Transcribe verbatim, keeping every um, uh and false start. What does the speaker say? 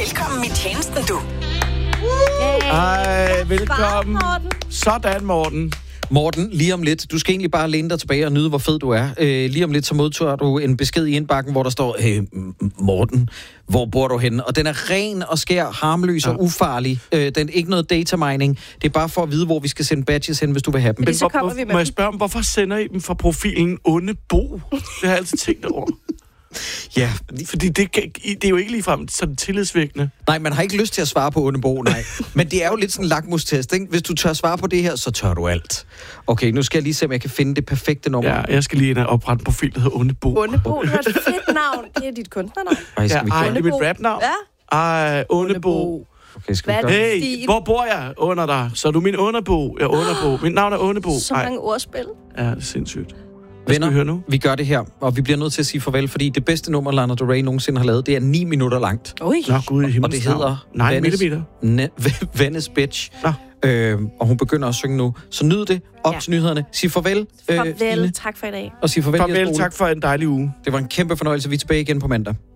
Velkommen i tjenesten, du. Ej, velkommen. Morten. Sådan, Morten. Morten, lige om lidt, du skal egentlig bare læne dig tilbage og nyde, hvor fed du er. Øh, lige om lidt, så modtager du en besked i indbakken, hvor der står, hey, Morten, hvor bor du henne? Og den er ren og skær, harmløs ja. og ufarlig. Øh, den er ikke noget datamining. Det er bare for at vide, hvor vi skal sende badges hen, hvis du vil have dem. Men så hvor, kommer vi med må jeg spørge om, hvorfor sender I dem fra profilen Onde Bo? Det har jeg altid tænkt over. Ja. Fordi det, det er jo ikke ligefrem sådan tillidsvækkende. Nej, man har ikke lyst til at svare på Onde Bo, nej. Men det er jo lidt sådan en lakmustest, ikke? Hvis du tør svare på det her, så tør du alt. Okay, nu skal jeg lige se, om jeg kan finde det perfekte nummer. Ja, jeg skal lige ind og oprette en profil, der hedder Onde Bo. Onde Bo, det var et fedt navn. Det er dit kunstnernavn. Ej, skal vi Ja, ej, gøre det er mit rapnavn. Ja. Ej, Onde Bo. Okay, skal vi Hvad gøre er det? det? Hey, hvor bor jeg? Under dig. Så er du min Underbo. Jeg er Underbo. Mit navn er Ondebo. Så mange ordspil. Ja, det er sindssygt. Hvad skal Venner, vi høre nu? vi gør det her, og vi bliver nødt til at sige farvel, fordi det bedste nummer, Lana Del Rey nogensinde har lavet, det er ni minutter langt. Ui. Nå, Gud i himmelens Og det hedder navn. Nej, millimeter. Ne- Venice Bitch. Nå. Øh, og hun begynder at synge nu. Så nyd det. Op Ja. til nyhederne. Sig farvel, øh, Farvel. Stine. Tak for i dag. Og sig farvel, Farvel, Jesper Ole. tak for en dejlig uge. Det var en kæmpe fornøjelse. Vi er tilbage igen på mandag.